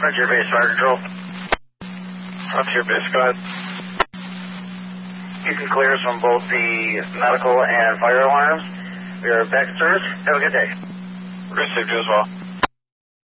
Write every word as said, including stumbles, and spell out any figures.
Frontier Base, Fire Control. Frontier Base, go ahead. You can clear us from both the medical and fire alarms. We are back in service. Have a good day. Received you as well.